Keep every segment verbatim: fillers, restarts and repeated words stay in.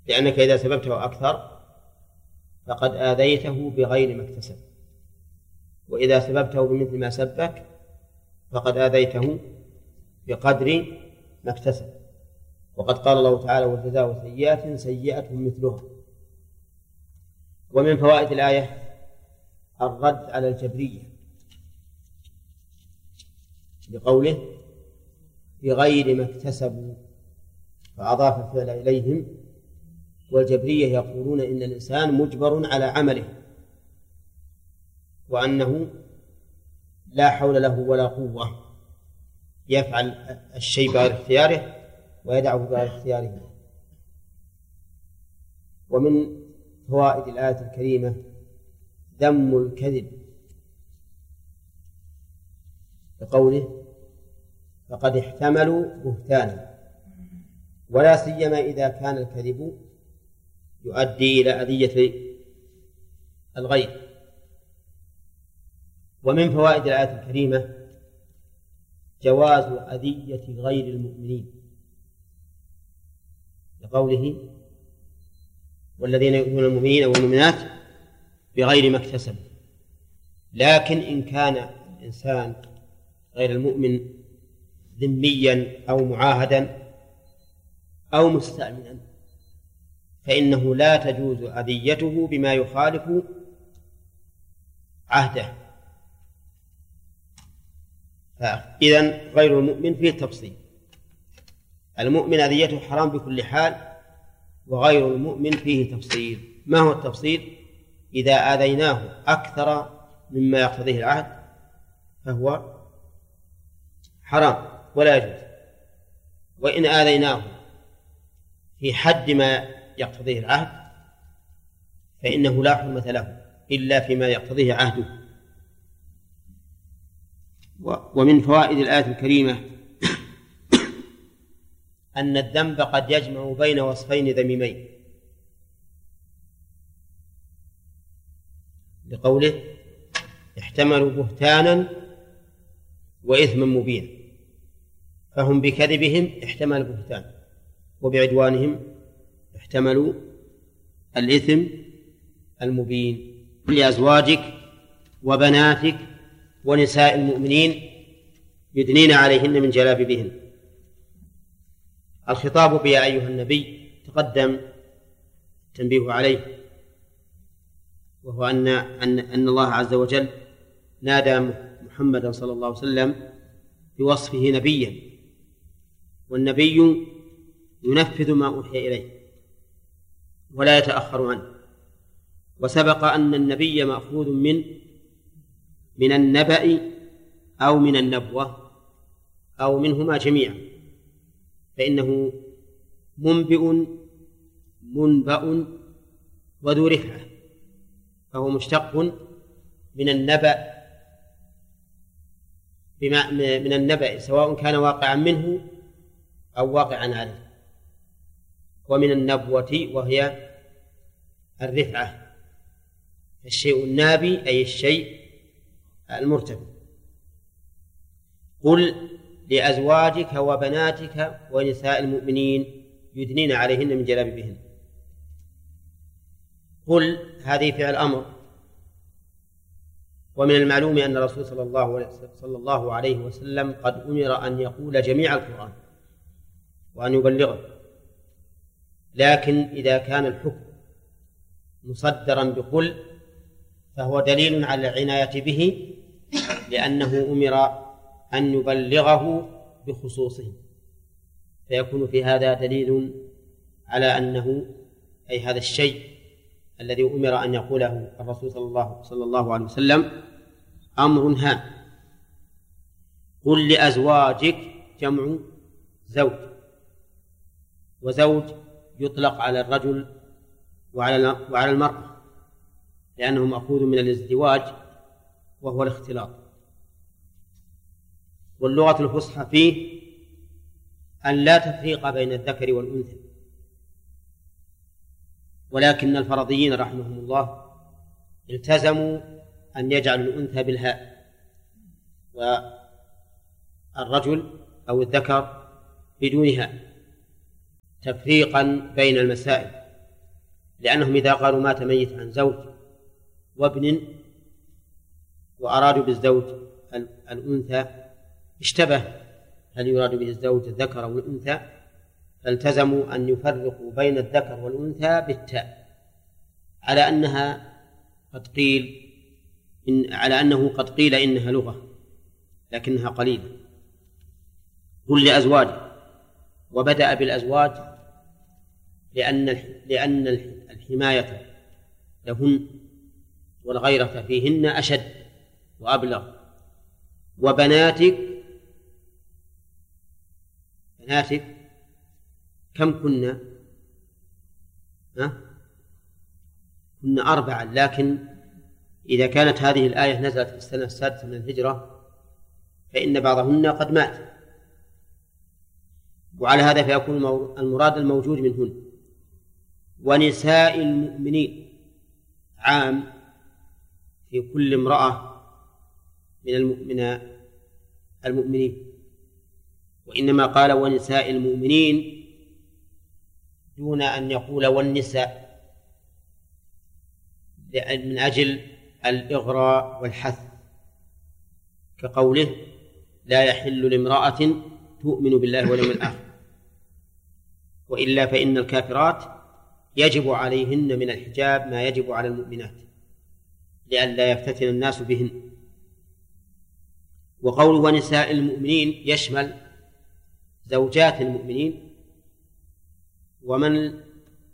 لأنك إذا سببته أكثر فقد آذيته بغير ما اكتسب، وإذا سببته بمثل ما سبك فقد آذيته بقدر ما اكتسب. وقد قال الله تعالى: وجزاء سيئة سيئة مثلها. ومن فوائد الآية الرد على الجبرية بقوله: بغير ما اكتسبوا، فأضاف الفعل إليهم. والجبرية يقولون إن الإنسان مجبر على عمله، وأنه لا حول له ولا قوة، يفعل الشيء بغير اختياره ويدعه بغير اختياره. ومن فوائد الآية الكريمة ذم الكذب بقوله: فقد احتملوا بهتانا، ولا سيما إذا كان الكذب يؤدي إلى أذية الغير. ومن فوائد الآية الكريمة جواز أذية غير المؤمنين لقوله: والذين يؤذون المؤمنين والمؤمنات بغير ما اكتسبوا. لكن إن كان الإنسان غير المؤمن ذميا أو معاهدا أو مستأمنا فإنه لا تجوز أذيته بما يخالف عهده. إذن غير المؤمن فيه تفصيل: المؤمن أذيته حرام بكل حال، وغير المؤمن فيه تفصيل. ما هو التفصيل؟ إذا آذيناه أكثر مما يقتضيه العهد فهو حرام ولا يجوز، وإن آذيناه في حد ما يقتضيه العهد فإنه لا حرمة له إلا فيما يقتضيه عهده. ومن فوائد الآية الكريمة أن الذنب قد يجمع بين وصفين ذميمين لقوله: احتملوا بهتانا وإثما مبينا، فهم بكذبهم احتملوا بهتان، وبعدوانهم احتملوا الإثم المبين. لأزواجك وبناتك ونساء المؤمنين يدنين عليهن من جلابيبهن. الخطاب بيا أيها النبي تقدم التنبيه عليه، وهو أن, أن, أن الله عز وجل نادى محمدا صلى الله عليه وسلم بوصفه نبيا، والنبي ينفذ ما أوحي إليه ولا يتأخر عنه. وسبق أن النبي مأخوذ من من النبأ أو من النبوة أو منهما جميعا، فإنه منبئ منبأ وذو رفعة، فهو مشتق من النبأ بما من النبأ سواء كان واقعا منه أو واقعا عليه، ومن النبوة وهي الرفعة، الشيء النابي أي الشيء المرتفع. قل لأزواجك وبناتك ونساء المؤمنين يدنين عليهن من جلابيبهن. قل هذه فعل أمر، ومن المعلوم أن الرسول صلى الله عليه وسلم قد أمر أن يقول جميع القرآن وأن يبلغه، لكن إذا كان الحكم مصدرا بقل فهو دليل على العناية به، لأنه أمر أن يبلغه بخصوصه، فيكون في هذا دليل على أنه أي هذا الشيء الذي أمر أن يقوله الرسول صلى الله, صلى الله عليه وسلم أمر هام. قل لأزواجك جمع زوج، وزوج يطلق على الرجل وعلى المرأة لأنه مأخوذ من الازدواج وهو الاختلاط. واللغة الفصحى فيه أن لا تفريق بين الذكر والأنثى، ولكن الفرضيين رحمهم الله التزموا أن يجعلوا الأنثى بالهاء والرجل أو الذكر بدونها تفريقا بين المسائل، لأنهم إذا قالوا مات ميت عن زوج وابن وأرادوا بالزوج الأنثى اشتبه هل يراد به الزوج الذكر أو الأنثى، فالتزموا أن يفرقوا بين الذكر والأنثى بالتاء، على أنها قد قيل إن على أنه قد قيل إنها لغة لكنها قليلة. قل لأزواجه، وبدأ بالأزواج لأن لأن الحماية لهن والغيرة فيهن أشد وأبلغ. وبناتك، بناتك كم كنا؟ ها؟ كنا أربعا، لكن إذا كانت هذه الآية نزلت في السنة السادسة من الهجرة فإن بعضهن قد مات، وعلى هذا فيكون المراد الموجود منهن. ونساء المؤمنين عام في كل امرأة من المؤمنين، وإنما قال ونساء المؤمنين دون أن يقول والنساء من أجل الإغراء والحث، كقوله لا يحل لامرأة تؤمن بالله واليوم الآخر، وإلا فإن الكافرات يجب عليهن من الحجاب ما يجب على المؤمنات لئلا يفتتن الناس بهن. وقوله ونساء المؤمنين يشمل زوجات المؤمنين ومن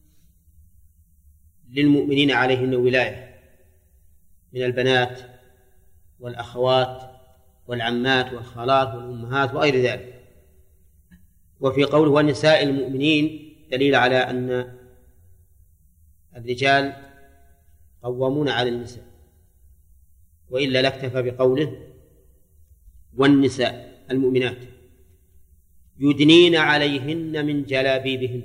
للمؤمنين عليهن ولاية من البنات والأخوات والعمات والخالات والأمهات وغير ذلك. وفي قوله ونساء المؤمنين دليل على أن الرجال قوامون على النساء، وإلا لاكتفى بقوله والنساء المؤمنات يدنين عليهن من جلابيبهن.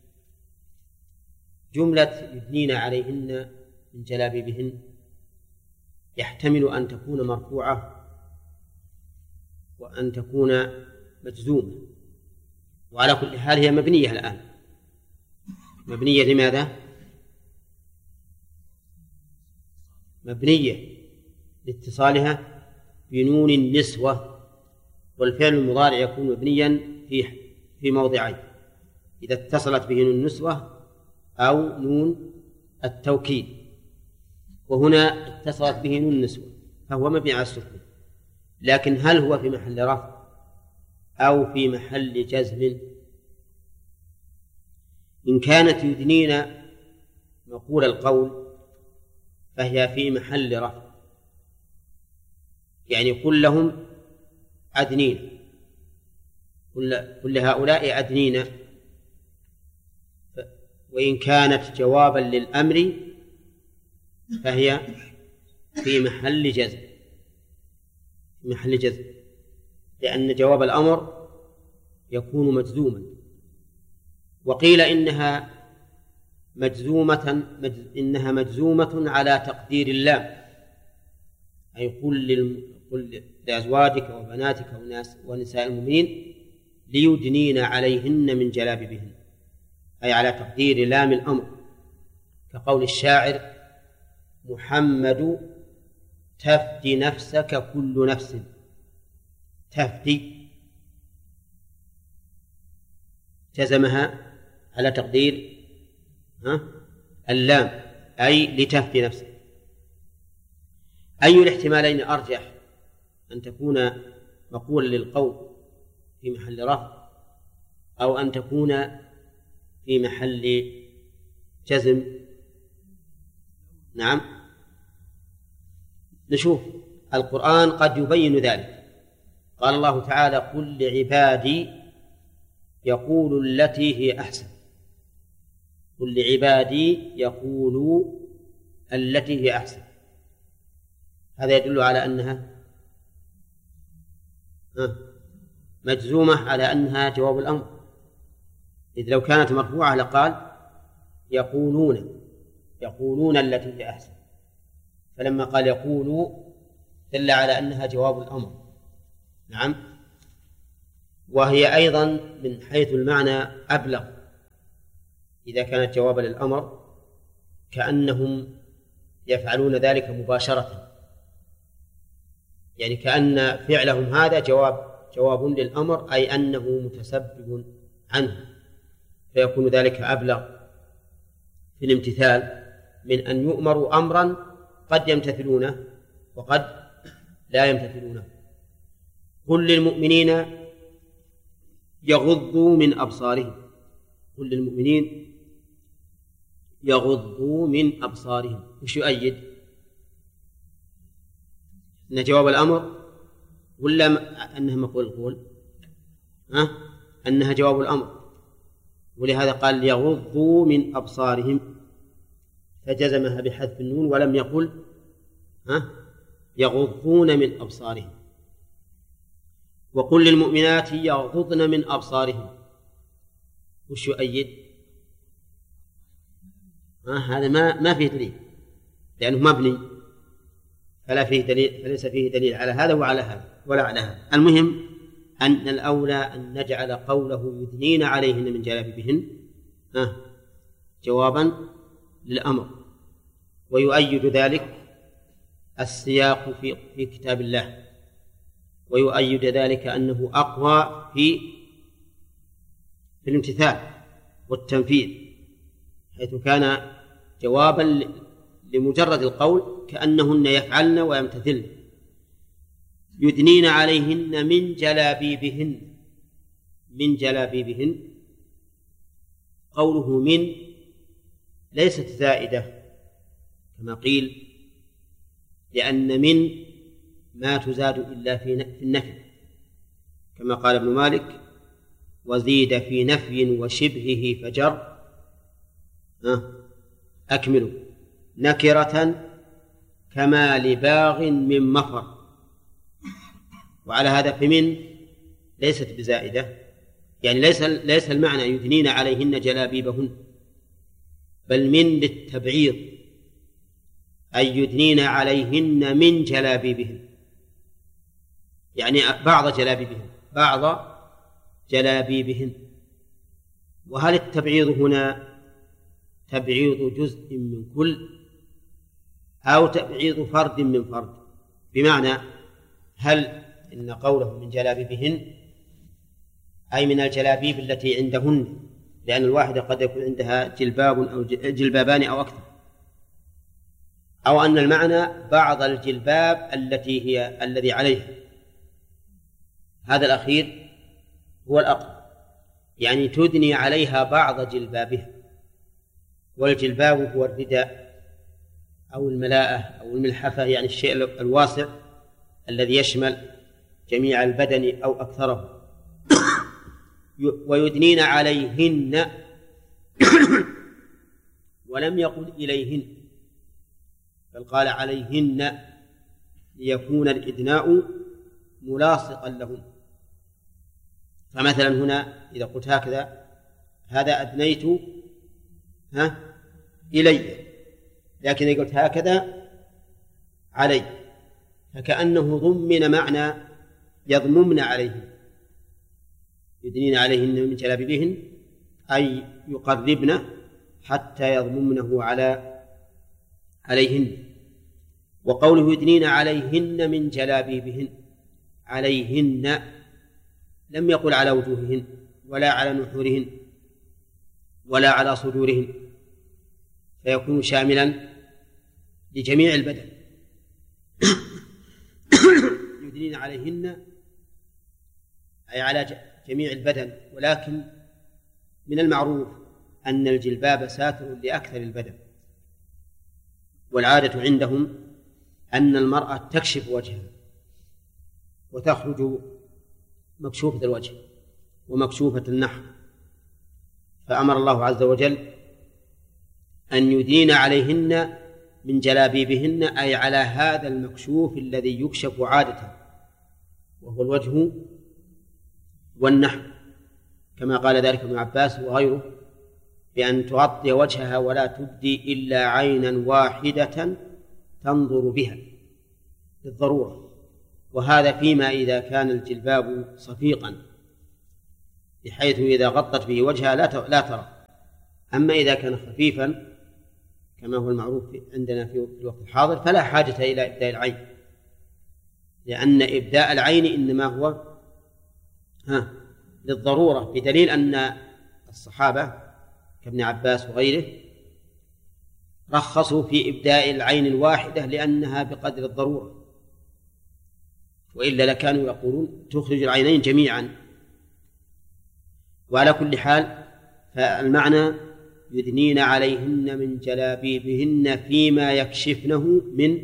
جملة يدنين عليهن من جلابيبهن يحتمل أن تكون مرفوعة وأن تكون مجزومة، وعلى كل حال هي مبنية الآن. مبنية لماذا؟ مبنية لاتصالها بنون النسوة، والفعل المضارع يكون مبنيا في في موضعين: إذا اتصلت به نون النسوة أو نون التوكيد، وهنا اتصلت به نون النسوة فهو مبني على السكون. لكن هل هو في محل رفع أو في محل جزم؟ إن كانت يدنين مقول القول فهي في محل رفع، يعني قل لهم أدنين، كل هؤلاء أدنين. وإن كانت جوابا للأمر فهي في محل جزم، في محل جزم، لأن جواب الأمر يكون مجزوما. وقيل إنها مجزومة إنها مجزومة على تقدير اللام، أي قل لأزواجك وبناتك ونساء المؤمنين ليدنين عليهن من جلابيبهن، أي على تقدير لام الأمر، كقول الشاعر محمد تفدي نفسك كل نفس. تفدي جزمها على تقدير ها اللام، أي لتفدي نفسك. أي الاحتمالين أرجح، أن تكون مقولا للقول في محل رفع أو أن تكون في محل جزم؟ نعم، نشوف القرآن قد يبين ذلك. قال الله تعالى قل لعبادي يقولوا التي هي أحسن. قل لعبادي يقولوا التي هي أحسن، هذا يدل على أنها مجزومة على أنها جواب الأمر، إذ لو كانت مرفوعة لقال يقولون يقولون التي هي أحسن، فلما قال يقولوا دل على أنها جواب الأمر. نعم، وهي أيضا من حيث المعنى أبلغ إذا كانت جوابا للأمر، كأنهم يفعلون ذلك مباشرة، يعني كأن فعلهم هذا جواب جواب للأمر، أي أنه متسبب عنه، فيكون ذلك أبلغ في الامتثال من أن يؤمروا أمرا قد يمتثلونه وقد لا يمتثلونه. قل للمؤمنين يغضوا من أبصارهم، قل للمؤمنين يغضوا من أبصارهم، وش يؤيد؟ أن جواب الأمر ولا أنها مقول القول؟ أه؟ أنها جواب الأمر، ولهذا قال يغضوا من أبصارهم، فجزمها بحذف النون ولم يقل ها يغضون من أبصارهم. وقل للمؤمنات يغضضن من أبصارهم، وش يؤيد؟ ها هذا ما ما فيه دليل، لأنه مبني فلا فيه دليل، فليس فيه دليل على هذا وعلى هذا ولا على هذا. المهم أن الأولى أن نجعل قوله يدنين عليهن من جلابيبهن ها جوابا للأمر، ويؤيد ذلك السياق في في كتاب الله، ويؤيد ذلك أنه أقوى في في الامتثال والتنفيذ، حيث كان جوابا لمجرد القول كأنهن يفعلن ويمتثلن. يدنين عليهن من جلابيبهن، من جلابيبهن، قوله من ليست زائدة كما قيل، لأن من ما تزاد إلا في النفي، كما قال ابن مالك وزيد في نفي وشبهه فجر أكملوا نكرة كما لباغ من مفر. وعلى هذا فمن ليست بزائدة، يعني ليس ليس المعنى يدنين عليهن جلابيبهن، بل من للتبعيض، أي يدنين عليهن من جلابيبهن، يعني بعض جلابيبهن، بعض جلابيبهن. وهل التبعيض هنا تبعيض جزء من كل أو تبعيض فرد من فرد؟ بمعنى هل إن قوله من جلابيبهن أي من الجلابيب التي عندهن، لأن الواحدة قد يكون عندها جلباب أو جلبابان أو أكثر، أو أن المعنى بعض الجلباب التي هي الذي عليها، هذا الأخير هو الأقرب، يعني تدني عليها بعض جلبابها. والجلباب هو الرداء أو الملاءة أو الملحفة، يعني الشيء الواسع الذي يشمل جميع البدن أو أكثره. ويدنين عليهن ولم يقل إليهن، بل قال عليهن ليكون الإدناء ملاصقا لهن. فمثلا هنا إذا قلت هكذا هذا أدنيت ها إلي، لكن إذا قلت هكذا علي فكأنه ضمن معنى يضممن عليهن. يدنين عليهن من جلابيبهن أي يقربن حتى يضممنه على عليهن. وقوله يدنين عليهن من جلابيبهن، عليهن لم يقل على وجوههن ولا على نحورهن ولا على صدورهن، فيكون شاملا لجميع البدن. يدنين عليهن أي على جميع البدن، ولكن من المعروف أن الجلباب ساتر لأكثر البدن، والعادة عندهم أن المرأة تكشف وجهها وتخرج مكشوفة الوجه ومكشوفة النحر، فأمر الله عز وجل أن يدين عليهن من جلابيبهن أي على هذا المكشوف الذي يكشف عادة، وهو الوجه والنحر، كما قال ذلك ابن عباس وغيره بأن تغطي وجهها ولا تبدي إلا عينا واحدة تنظر بها للضرورة. وهذا فيما إذا كان الجلباب صفيقا بحيث إذا غطت به وجهها لا لا ترى. أما إذا كان خفيفا كما هو المعروف عندنا في الوقت الحاضر، فلا حاجة إلى إبداء العين، لأن إبداء العين إنما هو ها للضرورة، بدليل أن الصحابة كابن عباس وغيره رخصوا في إبداء العين الواحدة لأنها بقدر الضرورة، وإلا لكانوا يقولون تخرج العينين جميعا. وعلى كل حال فالمعنى يدنين عليهن من جلابيبهن فيما يكشفنه من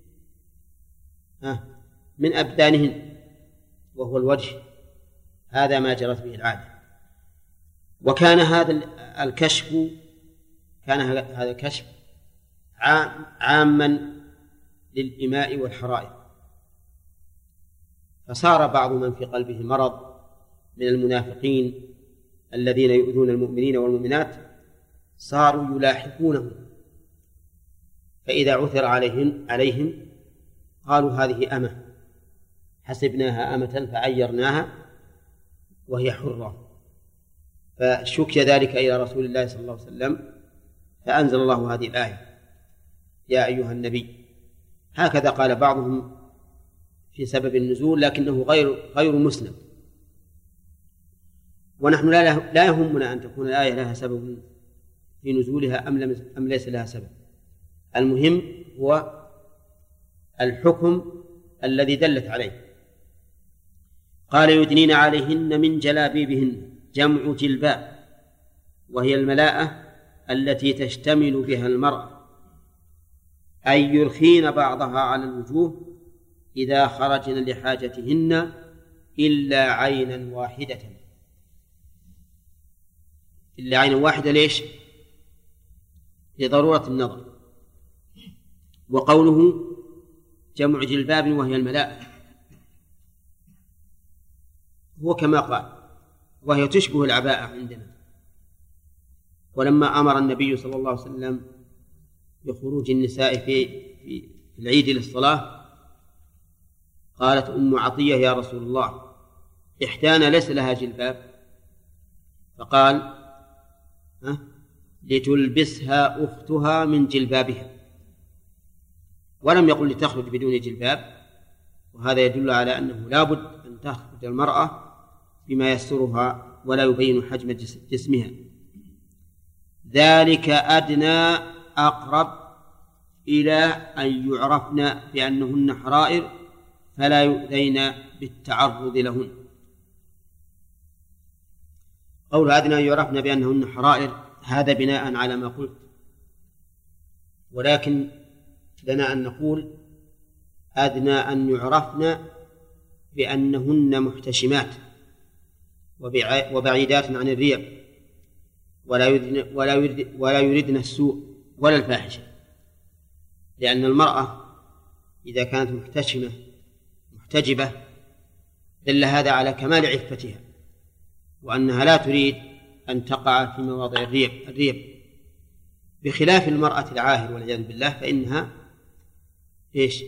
ها من أبدانهن، وهو الوجه، هذا ما جرت به العادة. وكان هذا الكشف كان هذا الكشف عاما للإماء والحرائر، فصار بعض من في قلبه مرض من المنافقين الذين يؤذون المؤمنين والمؤمنات صاروا يلاحقونهم، فإذا عثر عليهم عليهم قالوا هذه أمة حسبناها أمة فعيرناها وهي حرة، فشكي ذلك إلى رسول الله صلى الله عليه وسلم، فأنزل الله هذه الآية يا أيها النبي. هكذا قال بعضهم في سبب النزول، لكنه غير غير مسلم، ونحن لا لا يهمنا أن تكون الآية لها سبب في نزولها أم لم أم ليس لها سبب، المهم هو الحكم الذي دلت عليه. قال يدنين عليهن من جلابيبهن، جمع جلباب، وهي الملاءة التي تشتمل بها المرأة، أي يرخين بعضها على الوجوه إذا خرجن لحاجتهن إلا عينا واحدة. إلا عينا واحدة ليش؟ لضرورة النظر. وقوله جمع جلباب وهي الملاءة هو كما قال، وهي تشبه العباءة عندنا. ولما أمر النبي صلى الله عليه وسلم بخروج النساء في في العيد للصلاة قالت أم عطية يا رسول الله إحدانا ليس لها جلباب، فقال ها لتلبسها أختها من جلبابها، ولم يقل لتخرج بدون جلباب، وهذا يدل على أنه لا بد أن تخرج المرأة بما يسترها ولا يبين حجم جسمها. ذلك أدنى أقرب إلى أن يعرفن بأنهن حرائر فلا يؤذين بالتعرض لهن. قول أدنى يعرفن بأنهن حرائر هذا بناء على ما قلت، ولكن لنا أن نقول أدنى أن يعرفن بأنهن محتشمات وبعيدات عن الريب، ولا يردن, ولا يردن, ولا يردن السوء ولا الفاحشة، لأن المرأة إذا كانت محتشمة محتجبة دل هذا على كمال عفتها، وأنها لا تريد أن تقع في مواضع الريب, الريب بخلاف المرأة العاهر والعياذ بالله، فإنها إيش؟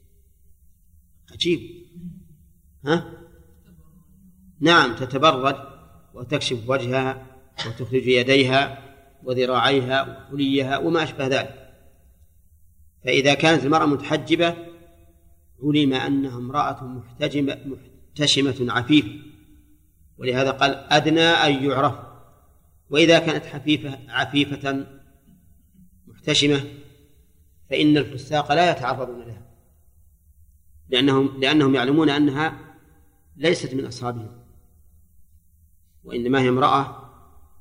عجيب، ها؟ نعم، تتبرج وتكشف وجهها وتخرج يديها وذراعيها وحليها وما أشبه ذلك. فإذا كانت المرأة متحجبة علم أنها امرأة محتجمة محتشمة عفيفة، ولهذا قال أدنى أن يعرف. وإذا كانت حفيفة عفيفة محتشمة فإن الفساق لا يتعرضون لها، لأنهم, لأنهم يعلمون أنها ليست من أصحابهم، وإنما هي امرأة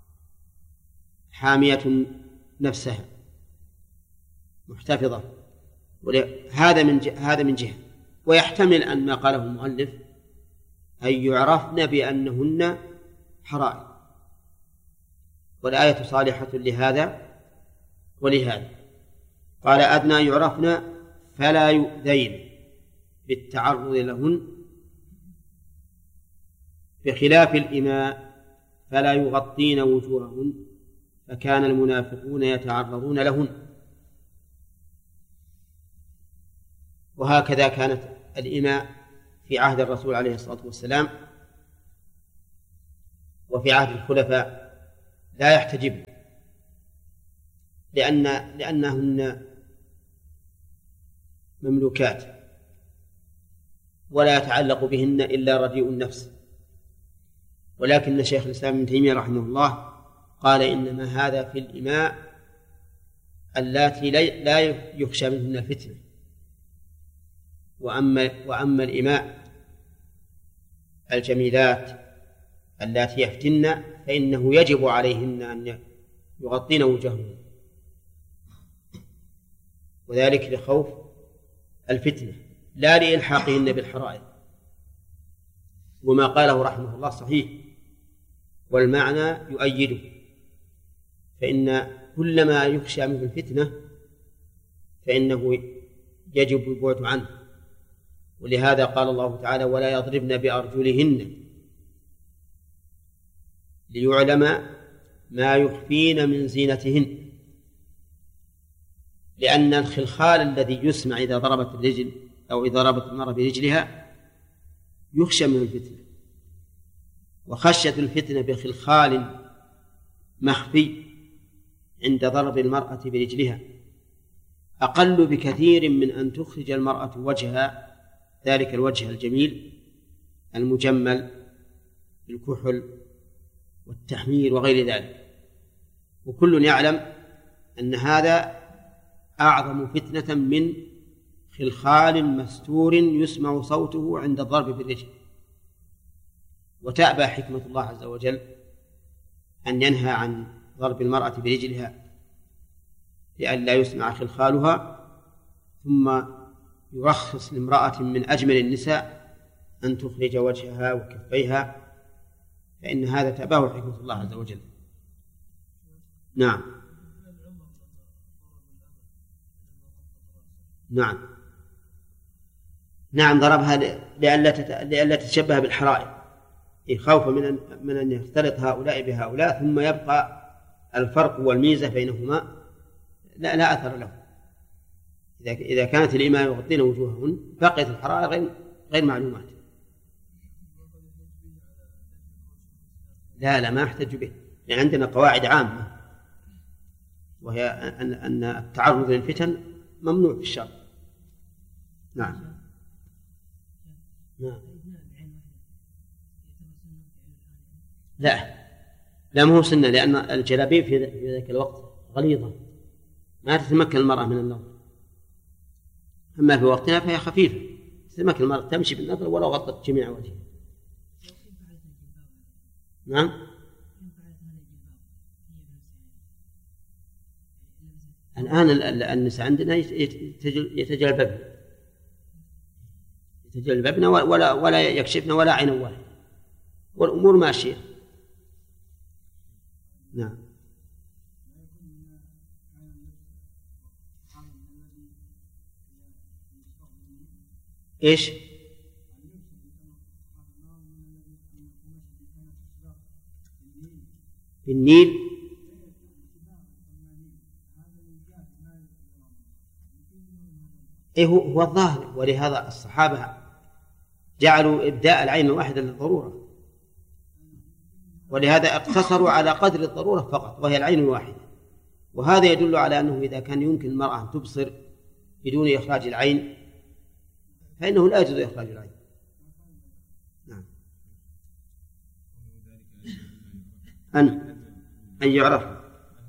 حامية نفسها محتفظة. هذا من هذا من جهة. ويحتمل أن ما قاله المؤلف أن يعرفن بأنهن حرائر، والآية صالحة لهذا ولهذا. قال أدنى يعرفن فلا يؤذين بالتعرض لهن، بخلاف الإماء فلا يغطين وجوههن فكان المنافقون يتعرضون لهن. وهكذا كانت الإماء في عهد الرسول عليه الصلاة والسلام وفي عهد الخلفاء لا يحتجبن، لأن لأنهن مملوكات ولا يتعلق بهن إلا رديء النفس. ولكن شيخ الإسلام ابن تيمية رحمه الله قال إنما هذا في الإماء اللاتي لا يخشى منهن الفتنة، وأما, وأما الإماء الجميلات اللاتي يفتن فإنه يجب عليهن أن يغطين وجوههن، وذلك لخوف الفتنة لا لإلحاقهن بالحرائر. وما قاله رحمه الله صحيح والمعنى يؤيده، فإن كل ما يخشى منه الفتنة فإنه يجب البعد عنه. ولهذا قال الله تعالى ولا يضربن بأرجلهن ليعلم ما يخفين من زينتهن، لأن الخلخال الذي يسمع إذا ضربت الرجل أو إذا ضربت المرأة برجلها يخشى من الفتنة، وخشية الفتنة بخلخال مخفي عند ضرب المرأة برجلها أقل بكثير من أن تخرج المرأة وجهها، ذلك الوجه الجميل المجمل بالكحل والتحمير وغير ذلك. وكل يعلم أن هذا أعظم فتنة من خلخال مستور يسمع صوته عند الضرب بالرجل. وتأبى حكمة الله عز وجل أن ينهى عن ضرب المرأة برجلها لئلا يسمع خلخالها، ثم يرخص لامرأة من أجمل النساء أن تخرج وجهها وكفيها، فإن هذا تأباه حكمة الله عز وجل. نعم نعم نعم ضربها لئلا تتشبه بالحرائر، خوفا من من أن يختلط هؤلاء بهؤلاء ثم يبقى الفرق والميزة بينهما لا لا أثر له. إذا إذا كانت الإماء يغطين وجوههن بقيت الحرائر غير غير معلومات. لا لا ما احتج به، لأن عندنا قواعد عامة وهي أن أن التعرض للفتن ممنوع في الشرع. نعم نعم لا لا مو سنة، لأن الجلابيب في ذلك الوقت غليظة ما تتمكن المرأة من النظر، أما في وقتنا فهي خفيفة تتمكن المرأة تمشي بالنظر ولو غطت جميع وجهها. نعم الآن النساء عندنا يتجلببن يتجلببن ولا ولا يكشفن ولا عين واحدة والأمور ماشية. نعم إيش بالنيل؟ إيه هو الظاهر، ولهذا الصحابة جعلوا إبداء العين الواحدة للضرورة، ولهذا اقتصروا على قدر الضرورة فقط وهي العين الواحدة. وهذا يدل على أنه إذا كان يمكن المرأة أن تبصر بدون إخراج العين فإنه لا يجوز إخراج العين. نعم أن أن يعرف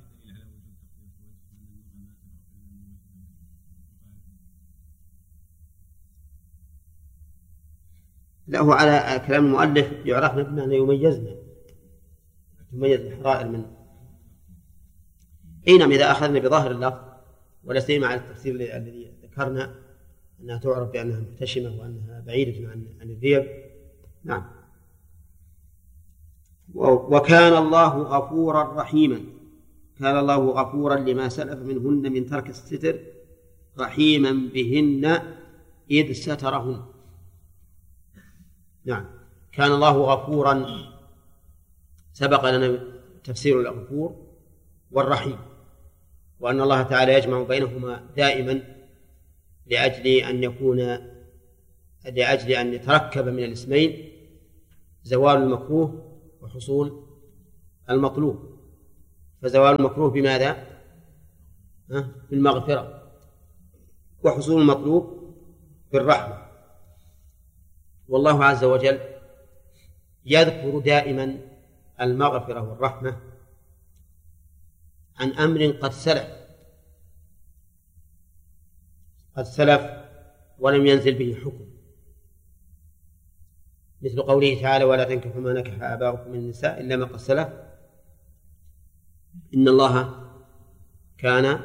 له على كلام المؤلف يعرفنا بمعنى يميزنا، يميز الحرائر من أينما إذا أخذنا بظاهر اللفظ، ولا سيما على التفسير الذي ذكرنا أنها تعرف بأنها محتشمة وأنها بعيدة عن عن الريب. نعم وكان الله غفورا رحيما، كان الله غفورا لما سلف منهن من ترك الستر، رحيما بهن إذ سترهن. نعم كان الله غفورا، سبق لنا تفسير الغفور والرحيم، وأن الله تعالى يجمع بينهما دائما لأجل أن يكون لأجل أن يتركب من الاسمين زوال المكروه وحصول المطلوب. فزوال المكروه بماذا؟ بالمغفرة، وحصول المطلوب بالرحمة. والله عز وجل يذكر دائما المغفرة والرحمة عن أمر قد سلف قد سلف ولم ينزل به حكم، مثل قوله تعالى: ولا تنكحوا ما نكح آباؤكم من النساء إلا ما قد سلف إن الله كان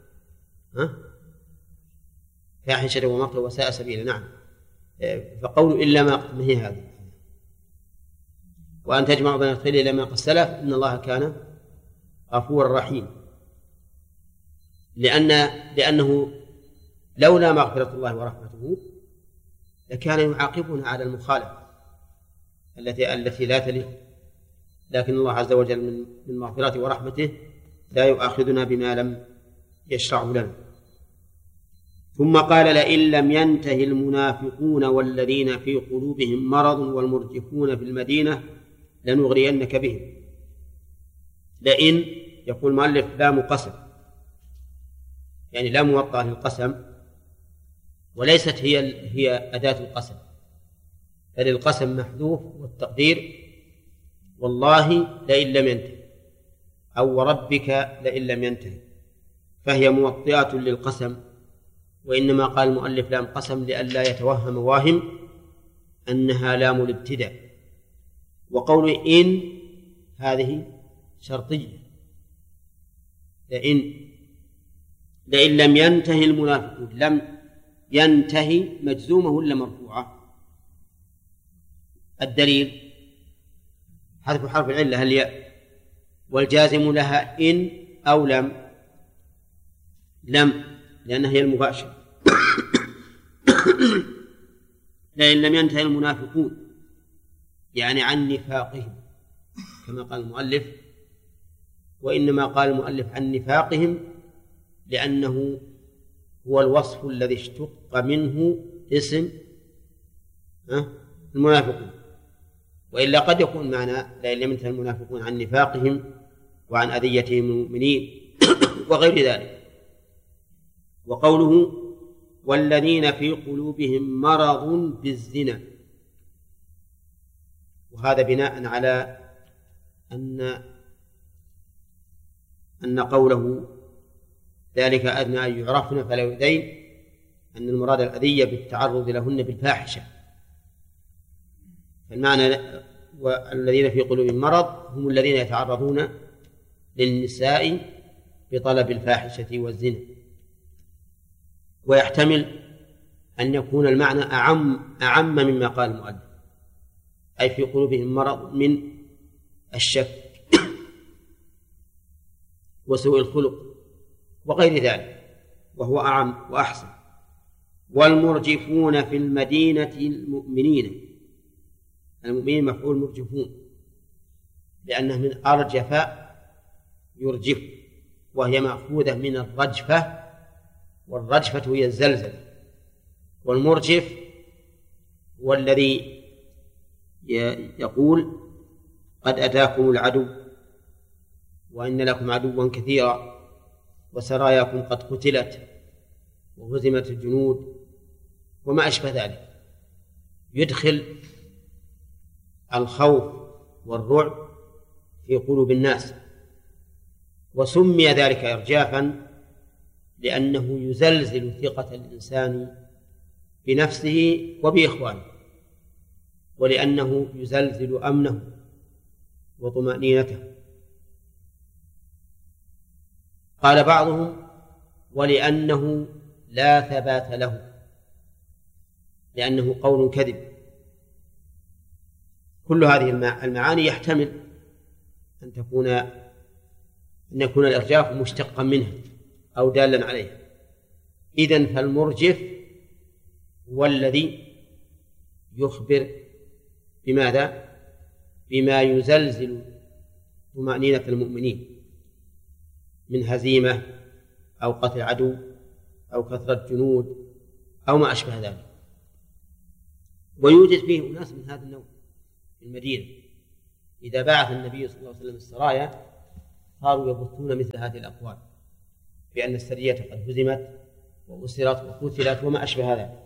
فاحشة ومقتا وساء سبيلا. نعم، فقول إلا ما هي هذه، وأن تجمع بين الخير إلا ما قد سلف إن الله كان غفورا رحيما، لأن لأنه لولا مغفرة الله ورحمته لكان يعاقبنا على المخالفة التي التي لا تليق، لكن الله عز وجل من مغفرته ورحمته لا يؤاخذنا بما لم يشرعه لنا. ثم قال: لئن لم ينته المنافقون والذين في قلوبهم مرض والمرجفون في المدينة لنغرينك بهم. لئن يقول المؤلف لام قسم، يعني لا موطأ للقسم، وليست هي هي أداة القسم، بل القسم محذوف والتقدير والله لئن لم ينته أو وربك لئن لم ينته، فهي موطئة للقسم. وإنما قال المؤلف لام قسم لئلا يتوهم واهم أنها لام الابتداء. وقول إن هذه شرطية، لئن لئن لم ينتهي المنافقون، لم ينتهي مجزومة ولا مرفوعة؟ الدليل حذف حرف العلة الياء، والجازم لها إن أو لم لم لأنها هي المباشرة. لئن لم ينتهي المنافقون يعني عن نفاقهم كما قال المؤلف، وإنما قال المؤلف عن نفاقهم لأنه هو الوصف الذي اشتق منه اسم المنافقون، وإلا قد يكون معنى لئن لم ينتهي المنافقون عن نفاقهم وعن أذيتهم المؤمنين وغير ذلك. وقوله والذين في قلوبهم مرض بالزنا، وهذا بناء على أن أن قوله ذلك أدنى أن يعرفن فلا يؤذين، أن المراد الأذية بالتعرض لهن بالفاحشة. فالمعنى والذين في قلوبهم مرض هم الذين يتعرضون للنساء بطلب الفاحشة والزنا. ويحتمل أن يكون المعنى أعم أعم مما قال المؤلف، أي في قلوبهم مرض من الشك وسوء الخلق وغير ذلك، وهو أعم وأحسن. والمرجفون في المدينة المؤمنين، المؤمنين مفعول مرجفون لأنه من أرجف يرجف، وهي مأخوذة من الرجفة، والرجفة هي الزلزلة. والمرجف هو الذي يقول قد أتاكم العدو وإن لكم عدوا كثيرا وسراياكم قد قتلت وهزمت الجنود وما أشبه ذلك، يدخل الخوف والرعب في قلوب الناس. وسمي ذلك إرجافا لأنه يزلزل ثقة الإنسان بنفسه وبإخوانه، ولأنه يزلزل أمنه وطمأنينته. قال بعضهم ولأنه لا ثبات له، لأنه قول كذب. كل هذه المعاني يحتمل أن تكون أن يكون الإرجاف مشتقا منها أو دالا عليها. إذن فالمرجف هو الذي يخبر بماذا؟ بما يزلزل طمأنينة المؤمنين من هزيمة أو قتل عدو أو كثرة جنود أو ما أشبه ذلك. ويوجد فيه أناس من هذا النوع في المدينة، إذا بعث النبي صلى الله عليه وسلم السرايا صاروا يبثون مثل هذه الأقوال بأن السرية قد هزمت وأسرت وقتلت وما أشبه هذا.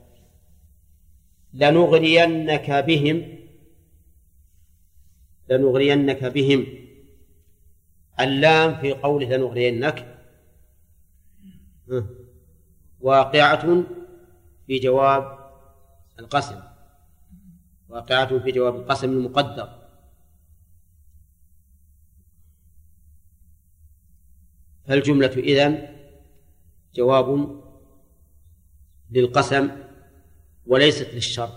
لنغرينك بهم لنغرينك بهم اللام في قوله لنغرينك واقعة في جواب القسم واقعة في جواب القسم المقدر. فالجملة إذن جواب للقسم وليست للشرط،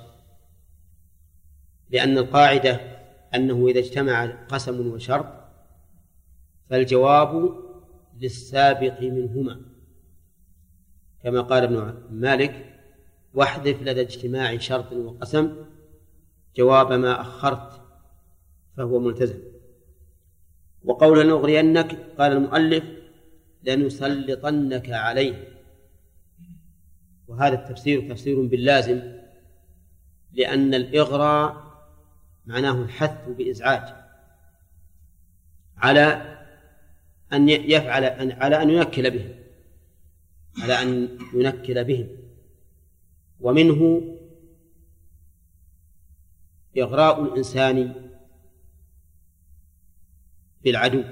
لأن القاعدة أنه إذا اجتمع قسم وشرط فالجواب للسابق منهما، كما قال ابن مالك: واحذف لدى اجتماع شرط وقسم جواب ما أخرت فهو ملتزم. وقول لنغرينك قال المؤلف: لنسلطنك عليه، وهذا التفسير تفسير باللازم، لأن الإغراء معناه الحث بإزعاج على أن يفعل على أن ينكل بهم على أن ينكل بهم ومنه إغراء الإنسان بالعدو،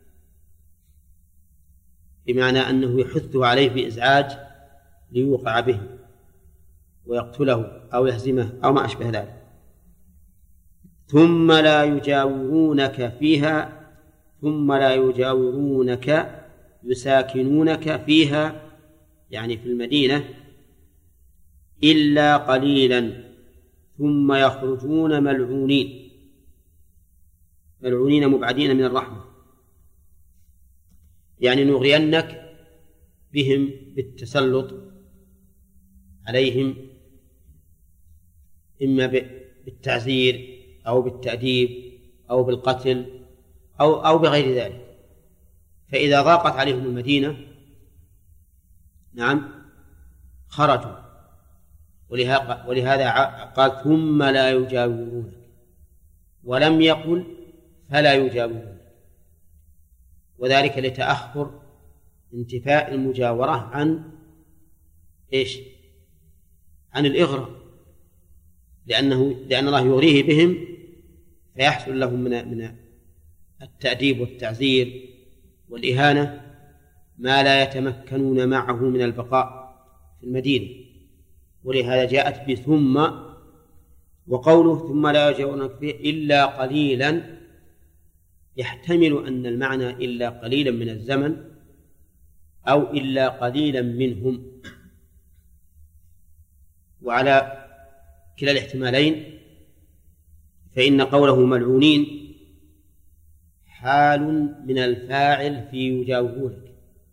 بمعنى أنه يحثه عليه بإزعاج ليوقع به ويقتله أو يهزمه أو ما أشبه ذلك. ثم لا يجاورونك فيها ثم لا يجاورونك يساكنونك فيها، يعني في المدينة، إلا قليلا ثم يخرجون ملعونين ملعونين مبعدين من الرحمة. يعني نغرينك بهم بالتسلط عليهم، إما بالتعزير أو بالتأديب أو بالقتل أو أو بغير ذلك. فإذا ضاقت عليهم المدينة نعم خرجوا، ولهذا قال ثم لا يجاورونك، ولم يقل فلا يجاورونك، وذلك لتأخر انتفاء المجاورة عن إيش؟ عن الإغراء، لأنه لأن الله يغريه بهم فيحصل لهم من من التأديب والتعزير والإهانة ما لا يتمكنون معه من البقاء في المدينة، ولهذا جاءت بثم. وقوله ثم لا يجاورونك فيه إلا قليلا يحتمل أن المعنى إلا قليلا من الزمن أو إلا قليلا منهم، وعلى كلا الاحتمالين فإن قوله ملعونين حال من الفاعل في يجاورونك،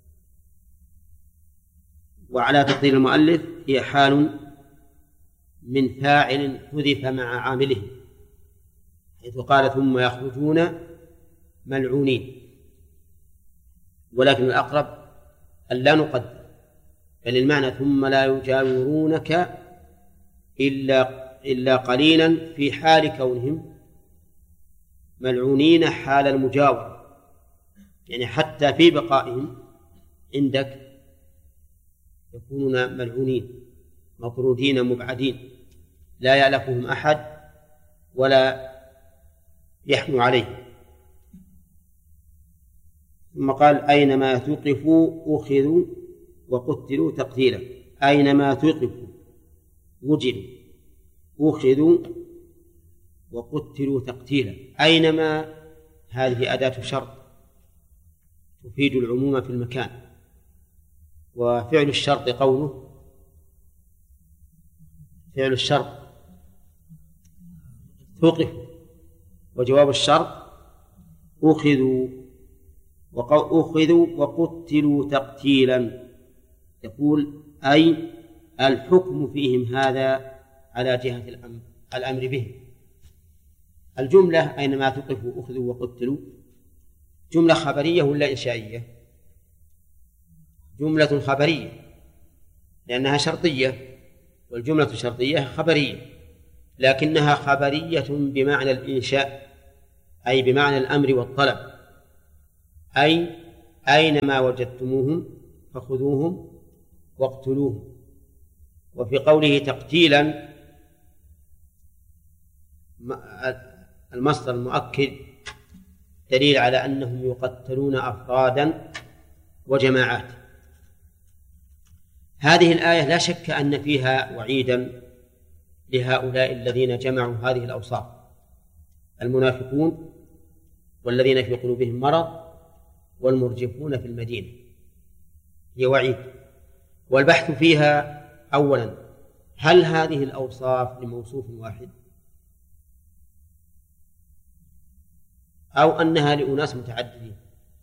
وعلى تقدير المؤلف هي حال من فاعل حذف مع عامله، حيث قال ثم يخرجون ملعونين. ولكن الأقرب أن لا نقدر، بل المعنى ثم لا يجاورونك إلا إلا قليلا في حال كونهم ملعونين حال المجاورة، يعني حتى في بقائهم عندك يكونون ملعونين مطرودين مبعدين لا يألفهم أحد ولا يحنو عليه. ثم قال أينما ثقفوا أخذوا وقتلوا تقتيلا. أينما ثقفوا وجدوا أخذوا وقتلوا تقتيلا. أينما هذه أداة شرط تفيد العموم في المكان، وفعل الشرط قوله فعل الشرط ثقفوا، وجواب الشرط أخذوا أخذوا وقتلوا تقتيلا. يقول أي الحكم فيهم هذا على جهة الأمر, الأمر بهم. الجملة أينما ثقفوا أخذوا وقتلوا جملة خبرية ولا إنشائية؟ جملة خبرية لأنها شرطية، والجملة الشرطية خبرية، لكنها خبرية بمعنى الإنشاء، أي بمعنى الأمر والطلب، أي أينما وجدتموهم فخذوهم واقتلوهم. وفي قوله تقتيلا المصدر المؤكد دليل على أنهم يقتلون أفرادا وجماعات. هذه الآية لا شك أن فيها وعيدا لهؤلاء الذين جمعوا هذه الأوصاف: المنافقون والذين في قلوبهم مرض والمرجفون في المدينة، هي وعيد. والبحث فيها أولا: هل هذه الأوصاف لموصوف واحد أو أنها لأناس متعددين؟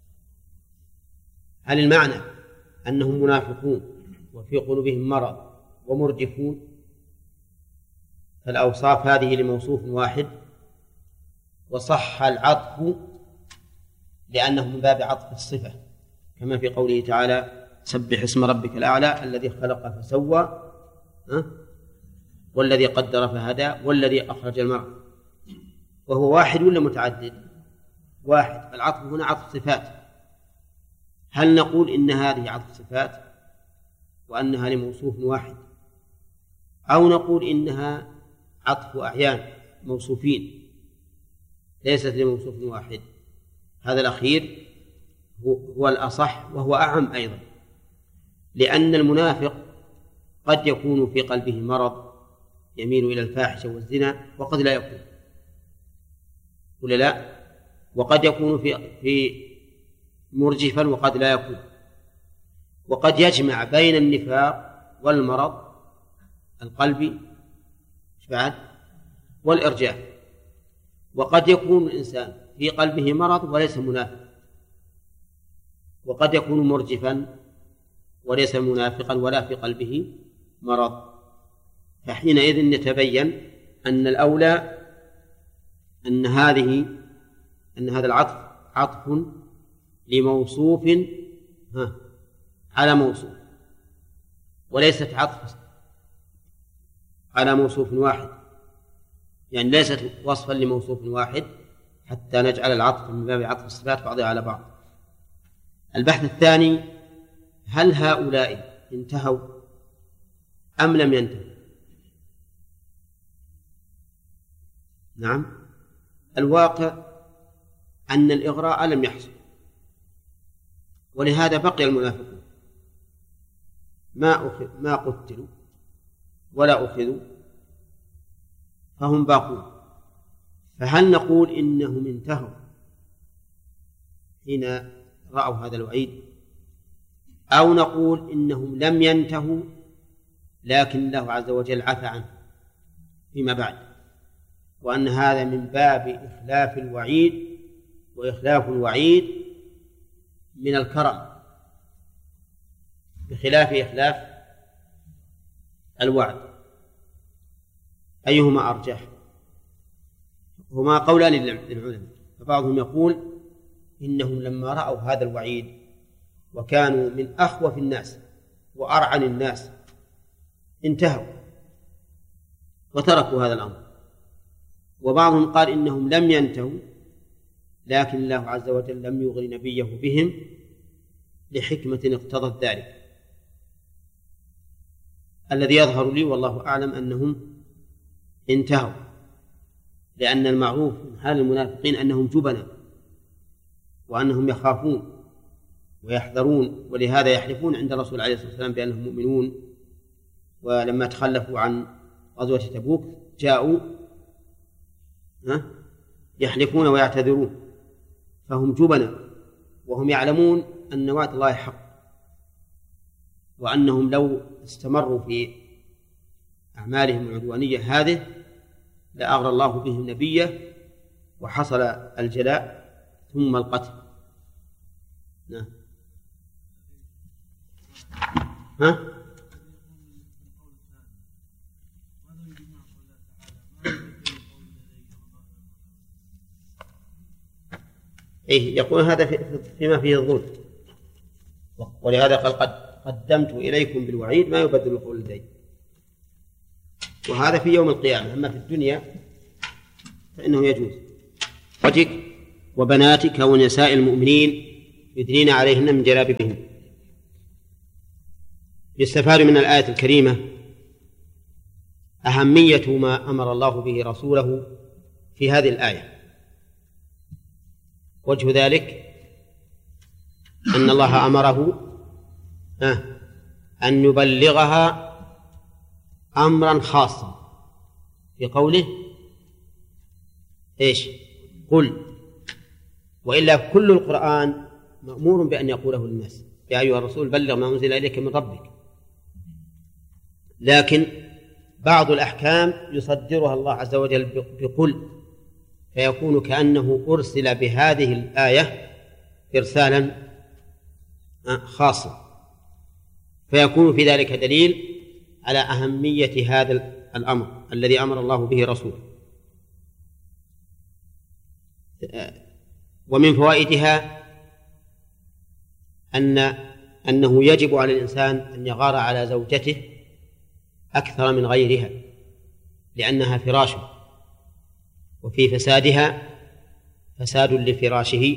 هل المعنى أنهم منافقون وفي قلوبهم مرض ومرجفون فالأوصاف هذه لموصوف واحد وصح العطف لأنه من باب عطف الصفة، كما في قوله تعالى: سبح اسم ربك الأعلى الذي خلق فسوى والذي قدر فهدى والذي أخرج المرعى. وهو واحد ولا متعدد؟ واحد. العطف هنا عطف صفات. هل نقول إن هذه عطف صفات وأنها لموصوف واحد، أو نقول إنها عطف أعيان موصوفين ليست لموصوف واحد؟ هذا الأخير هو الأصح وهو أعم أيضا، لأن المنافق قد يكون في قلبه مرض يميل إلى الفاحشة والزنا وقد لا يكون، ولا لا؟ وقد يكون في في مرجفا وقد لا يكون، وقد يجمع بين النفاق والمرض القلبي بعد والإرجاف. وقد يكون الإنسان في قلبه مرض وليس منافق، وقد يكون مرجفا وليس منافقا ولا في قلبه مرض. فحينئذ يتبين أن الأولى أن هذه أن هذا العطف عطف لموصوف ها على موصوف، وليست عطف على موصوف واحد، يعني ليست وصفا لموصوف واحد حتى نجعل العطف من باب عطف الصفات بعضها على بعض. البحث الثاني: هل هؤلاء انتهوا أم لم ينتهوا؟ نعم، الواقع أن الإغراء لم يحصل، ولهذا بقي المنافقون ما أخذ ما قتلوا ولا أخذوا فهم باقون. فهل نقول إنهم انتهوا حين رأوا هذا الوعيد، أو نقول إنهم لم ينتهوا لكن الله عز وجل عفى عنه فيما بعد، وأن هذا من باب إخلاف الوعيد، وإخلاف الوعيد من الكرم بخلاف إخلاف الوعد؟ أيهما أرجح؟ هما قولان للعلماء، فبعضهم يقول إنهم لما رأوا هذا الوعيد وكانوا من أخوف الناس وأرعن الناس انتهوا وتركوا هذا الأمر. وبعضهم قال إنهم لم ينتهوا لكن الله عز وجل لم يغر نبيه بهم لحكمة اقتضت ذلك. الذي يظهر لي والله أعلم أنهم انتهوا، لأن المعروف من حال المنافقين أنهم جبنة وأنهم يخافون ويحذرون، ولهذا يحلفون عند الرسول عليه الصلاة والسلام بأنهم مؤمنون. ولما تخلفوا عن غزوة تبوك جاءوا يحلفون ويعتذرون، فهم جبنة وهم يعلمون أن وعد الله حق، وأنهم لو استمروا في أعمالهم العدوانية هذه لأغرى الله بهم نبيه وحصل الجلاء ثم القتل. نعم. ها؟ إيه، يقول هذا فيما فيه الظلم، ولهذا قال قد قدمت إليكم بالوعيد ما يبدل القول لدي. وهذا في يوم القيامة، أما في الدنيا فإنه يجوز. وجهك وبناتك ونساء المؤمنين يدنين عليهن من جلابيبهن. يستفاد من الآية الكريمة أهمية ما أمر الله به رسوله في هذه الآية. وجه ذلك أن الله أمره أن يبلغها أمرا خاصا في قوله إيش؟ قل. وإلا كل القرآن مأمور بأن يقوله للناس: يا أيها الرسول بلغ ما أنزل إليك من ربك. لكن بعض الأحكام يصدرها الله عز وجل بقل، فيكون كأنه أرسل بهذه الآية إرسالا خاصا، فيكون في ذلك دليل على أهمية هذا الأمر الذي أمر الله به رسوله. ومن فوائدها أن أنه يجب على الإنسان أن يغار على زوجته أكثر من غيرها، لأنها فراشه، وفي فسادها فساد لفراشه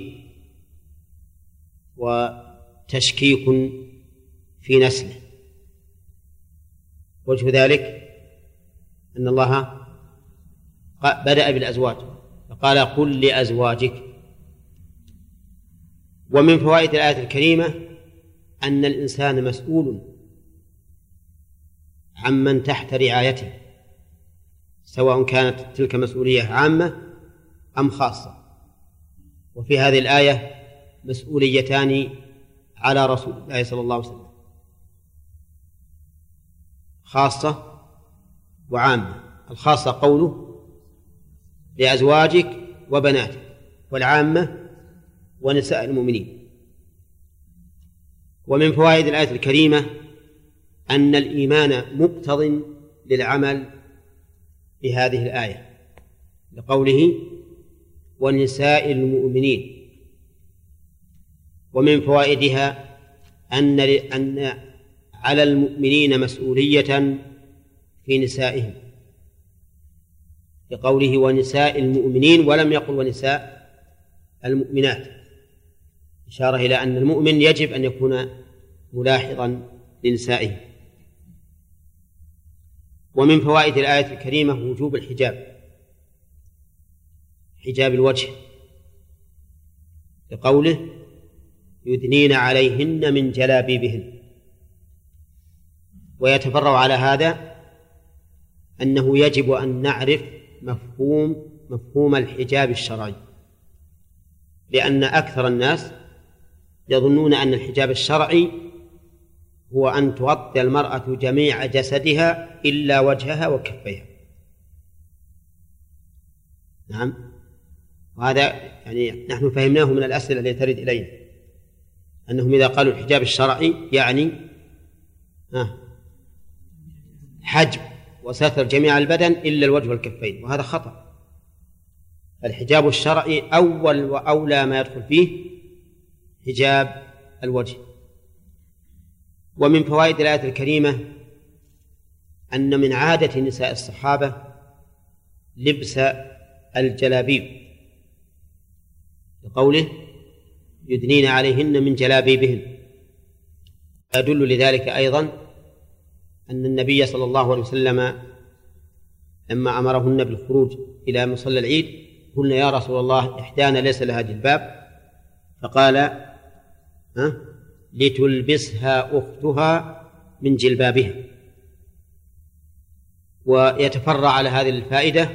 وتشكيك في نسله. وجه ذلك أن الله بدأ بالأزواج فقال: قل لأزواجك. ومن فوائد الآية الكريمة أن الإنسان مسؤول عمن تحت رعايته، سواء كانت تلك مسؤولية عامة أم خاصة. وفي هذه الآية مسؤوليتان على رسول الله صلى الله عليه وسلم: خاصة وعامة. الخاصة قوله لأزواجك وبناتك، والعامة ونساء المؤمنين. ومن فوائد الآية الكريمة أن الإيمان مقتض للعمل بهذه الآية، لقوله ونساء المؤمنين. ومن فوائدها أن أن على المؤمنين مسؤولية في نسائهم، لقوله ونساء المؤمنين ولم يقل ونساء المؤمنات، إشارة إلى أن المؤمن يجب أن يكون ملاحظا لنسائه. ومن فوائد الآية الكريمة وجوب الحجاب، حجاب الوجه، لقوله يدنين عليهن من جلابيبهن. ويتفرع على هذا أنه يجب أن نعرف مفهوم مفهوم الحجاب الشرعي، لأن أكثر الناس يظنون أن الحجاب الشرعي هو أن تغطي المرأة جميع جسدها إلا وجهها وكفيها. نعم، وهذا يعني نحن فهمناه من الأسئلة التي ترد إلينا، أنهم إذا قالوا الحجاب الشرعي يعني حجب وستر جميع البدن إلا الوجه والكفين، وهذا خطأ. الحجاب الشرعي أول وأولى ما يدخل فيه حجاب الوجه. ومن فوائد الآية الكريمة أن من عادة نساء الصحابة لبس الجلابيب، لقوله يدنين عليهن من جلابيبهن. يدل لذلك أيضا أن النبي صلى الله عليه وسلم لما أمرهن بالخروج إلى مصلى العيد قلنا يا رسول الله إحدانا ليس لها جلباب، فقال ها لتلبسها أختها من جلبابها. ويتفرع على هذه الفائدة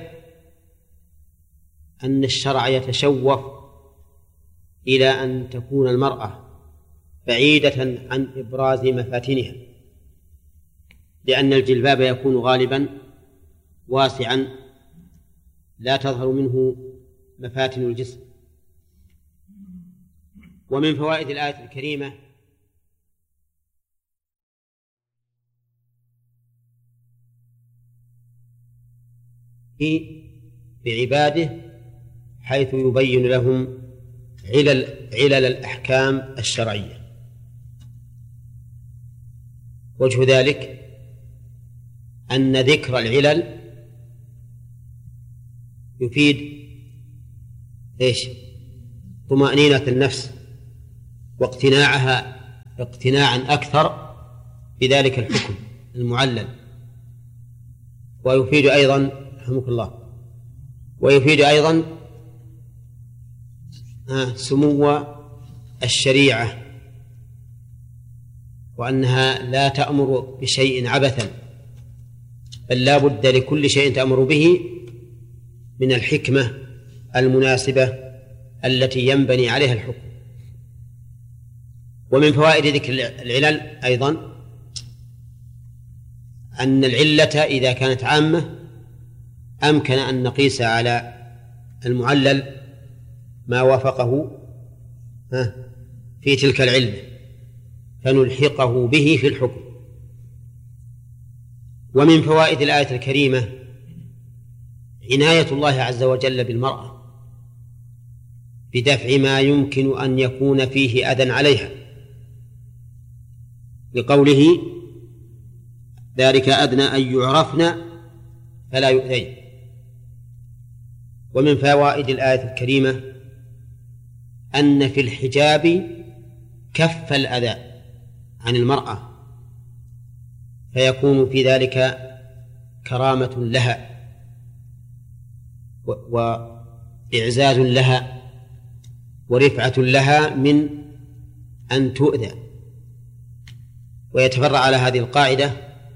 أن الشرع يتشوف إلى أن تكون المرأة بعيدة عن إبراز مفاتنها، لأن الجلباب يكون غالبا واسعا لا تظهر منه مفاتن الجسم. ومن فوائد الآية الكريمة بعباده حيث يبين لهم علل, علل الأحكام الشرعية. وجه ذلك أن ذكر العلل يفيد إيش؟ طمأنينة النفس واقتناعها اقتناعا أكثر بذلك الحكم المعلل. ويفيد أيضا رحمك الله ويفيد أيضا سمو الشريعة، وأنها لا تأمر بشيء عبثا، بل لا بد لكل شيء تأمر به من الحكمة المناسبة التي ينبني عليها الحكم. ومن فوائد ذكر العلل أيضا أن العلة إذا كانت عامة أمكن أن نقيس على المعلل ما وافقه في تلك العلة فنلحقه به في الحكم. ومن فوائد الآية الكريمة عناية الله عز وجل بالمرأة بدفع ما يمكن أن يكون فيه أذى عليها، لقوله ذلك أدنى أن يعرفن فلا يؤذين. ومن فوائد الآية الكريمة أن في الحجاب كف الأذى عن المرأة، فيكون في ذلك كرامة لها وإعزاز لها ورفعة لها من أن تؤذى. ويتفرع على هذه القاعدة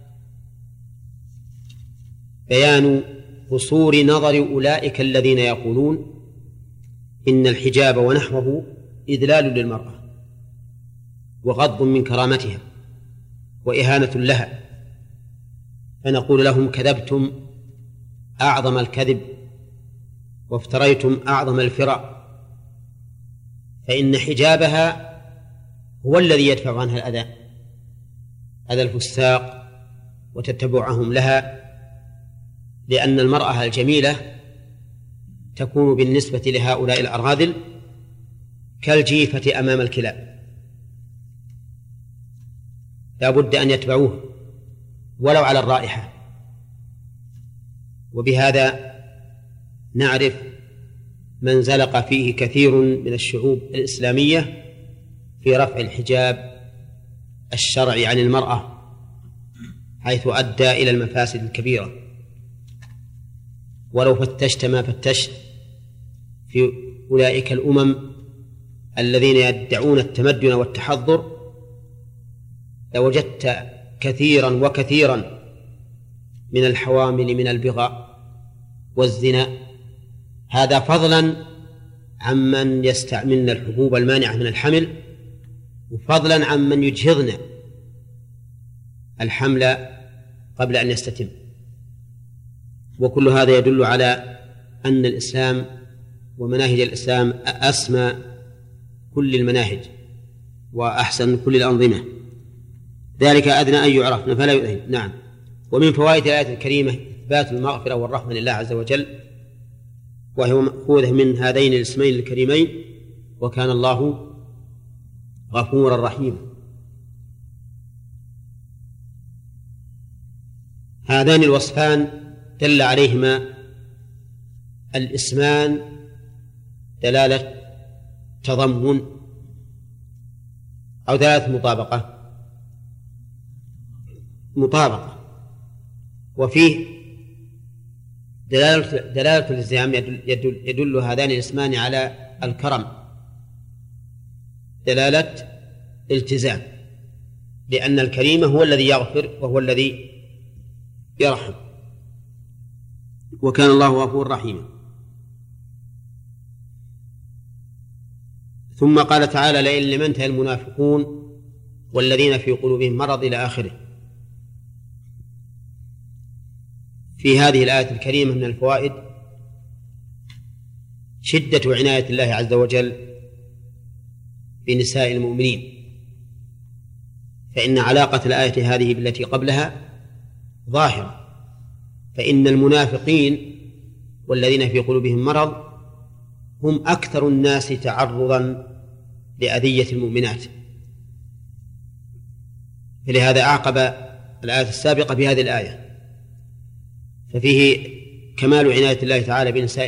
بيان قصور نظر أولئك الذين يقولون إن الحجاب ونحوه إذلال للمرأة وغض من كرامتها وإهانة لها، فنقول لهم كذبتم أعظم الكذب وافتريتم أعظم الفرع، فإن حجابها هو الذي يدفع عنها الأذى، أذى الفساق وتتبعهم لها، لأن المرأة الجميلة تكون بالنسبة لهؤلاء الأراذل كالجيفة أمام الكلاب، لا بد أن يتبعوه ولو على الرائحة. وبهذا نعرف من زلق فيه كثير من الشعوب الإسلامية في رفع الحجاب الشرعي عن المرأة، حيث أدى إلى المفاسد الكبيرة. ولو فتشت ما فتشت في أولئك الأمم الذين يدعون التمدن والتحضر لوجدت كثيرا وكثيرا من الحوامل من البغاء والزنا، هذا فضلا عمن يستعملن الحبوب المانعة من الحمل، وفضلا عمن يجهضن الحمل قبل أن يستتم. وكل هذا يدل على أن الإسلام ومناهج الإسلام أسمى كل المناهج وأحسن كل الأنظمة. ذلك أدنى أن يعرفن فلا يؤذين. نعم. ومن فوائد الآية الكريمة إثبات المغفرة والرحمة لله عز وجل، وهي مأخوذة من هذين الاسمين الكريمين، وكان الله غفورا رحيما. هذان الوصفان دل عليهما الاسمان دلالة تضمن أو دلالة مطابقة مطابقة وفيه دلالة دلالة الالتزام. يدل, يدل, يدل هذان الاسمان على الكرم دلالة التزام، لأن الكريم هو الذي يغفر وهو الذي يرحم، وكان الله غفورا رحيما. ثم قال تعالى لئن لم ينته المنافقون والذين في قلوبهم مرض إلى آخره. في هذه الآية الكريمة من الفوائد شدة عناية الله عز وجل بنساء المؤمنين، فإن علاقة الآية هذه بالتي قبلها ظاهرة، فإن المنافقين والذين في قلوبهم مرض هم أكثر الناس تعرضا لأذية المؤمنات، فلهذا أعقب الآية السابقة بهذه الآية، ففيه كمال عناية الله تعالى بنساء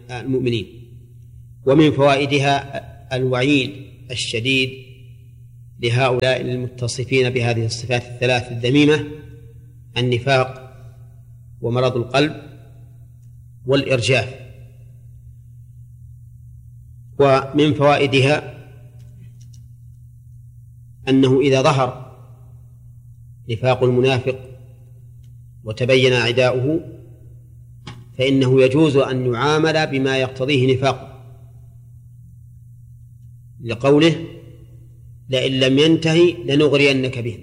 المؤمنين. ومن فوائدها الوعيد الشديد لهؤلاء المتصفين بهذه الصفات الثلاث الذميمة: النفاق ومرض القلب والإرجاف. ومن فوائدها أنه إذا ظهر نفاق المنافق وتبين عداؤه فإنه يجوز أن يعامل بما يقتضيه نفاقه، لقوله: لئن لم ينتهي لنغرينك به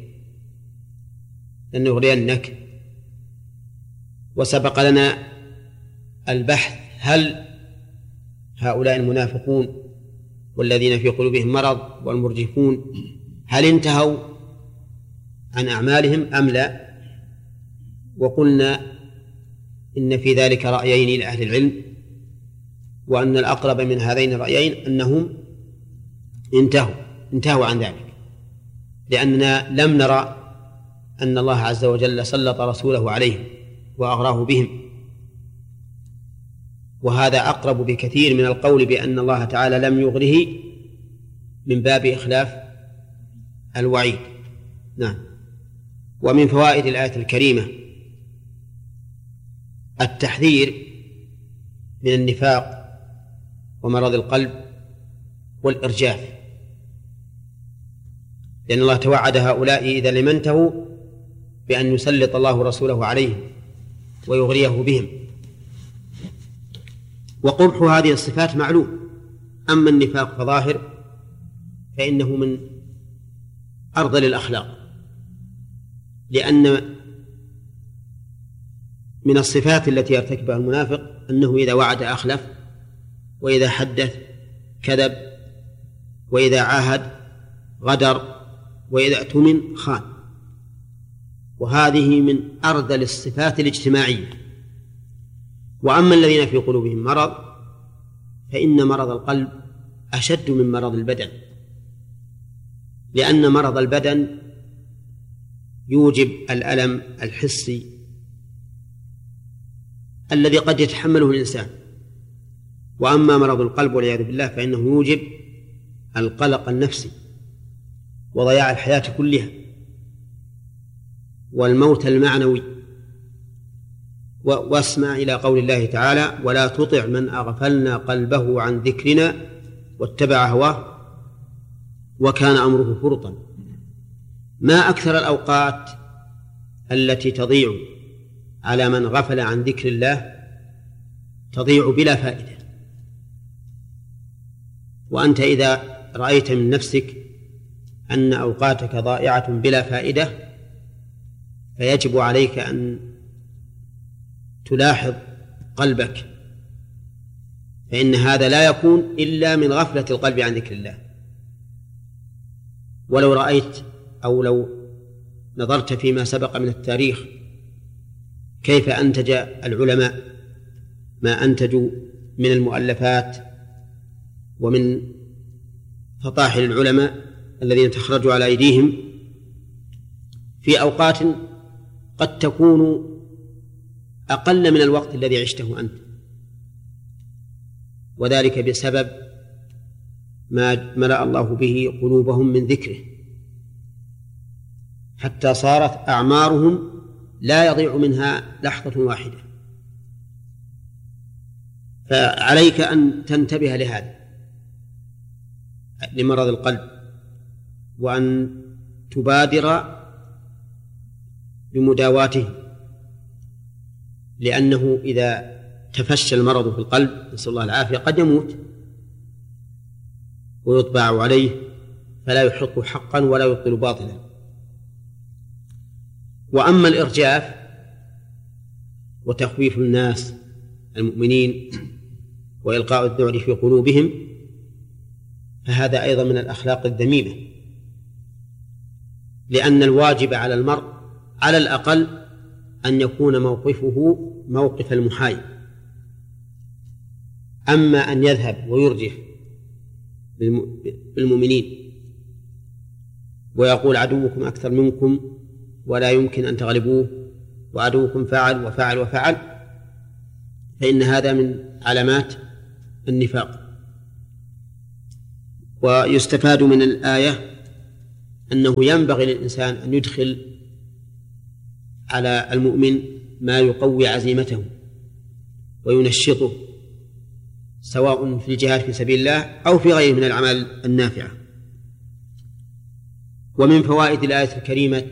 لنغرينك. وسبق لنا البحث هل هؤلاء المنافقون والذين في قلوبهم مرض والمرجفون هل انتهوا عن أعمالهم أم لا؟ وقلنا إن في ذلك رأيين لأهل العلم، وأن الأقرب من هذين الرأيين أنهم انتهوا انتهوا عن ذلك، لأننا لم نرى أن الله عز وجل سلط رسوله عليهم وأغراه بهم، وهذا أقرب بكثير من القول بأن الله تعالى لم يغره من باب إخلاف الوعيد. نعم. ومن فوائد الآية الكريمة التحذير من النفاق ومرض القلب والإرجاف، لأن الله توعد هؤلاء إذا لم ينتهوا بأن يسلط الله رسوله عليهم ويغريه بهم. وقبح هذه الصفات معلوم، أما النفاق فظاهر فإنه من أرذل الأخلاق، لأن من الصفات التي يرتكبها المنافق أنه إذا وعد أخلف، وإذا حدث كذب، وإذا عاهد غدر، وإذا اؤتمن خان، وهذه من أرذل الصفات الاجتماعية. وأما الذين في قلوبهم مرض فإن مرض القلب أشد من مرض البدن، لأن مرض البدن يوجب الألم الحسي الذي قد يتحمله الإنسان، وأما مرض القلب والعياذ بالله فإنه يوجب القلق النفسي وضياع الحياة كلها والموت المعنوي. واسمع إلى قول الله تعالى: ولا تطع من أغفلنا قلبه عن ذكرنا واتبع هواه وكان أمره فرطا. ما أكثر الأوقات التي تضيع على من غفل عن ذكر الله، تضيع بلا فائدة. وأنت إذا رأيت من نفسك أن أوقاتك ضائعة بلا فائدة فيجب عليك أن تلاحظ قلبك، فإن هذا لا يكون إلا من غفلة القلب عن ذكر الله. ولو رأيت أو لو نظرت فيما سبق من التاريخ كيف أنتج العلماء ما أنتجوا من المؤلفات ومن فطاحل العلماء الذين تخرجوا على أيديهم في أوقات قد تكون أقل من الوقت الذي عشته أنت، وذلك بسبب ما ملأ الله به قلوبهم من ذكره، حتى صارت أعمارهم لا يضيع منها لحظة واحدة. فعليك أن تنتبه لهذا، لمرض القلب، وأن تبادر بمداواته، لأنه إذا تفشى المرض في القلب نسأل الله العافية قد يموت ويطبع عليه فلا يحق حقا ولا يبطل باطلا. وأما الإرجاف وتخويف الناس المؤمنين وإلقاء الذعر في قلوبهم فهذا أيضا من الأخلاق الذميمة، لأن الواجب على المرء على الأقل أن يكون موقفه موقف المحايد. أما أن يذهب ويرجف بالمؤمنين ويقول عدوكم أكثر منكم ولا يمكن أن تغلبوه وعدوكم فعل وفعل وفعل، فإن هذا من علامات النفاق. ويستفاد من الآية أنه ينبغي للإنسان أن يدخل على المؤمن ما يقوي عزيمته وينشطه، سواء في الجهاد في سبيل الله أو في غيره من الأعمال النافعة. ومن فوائد الآية الكريمة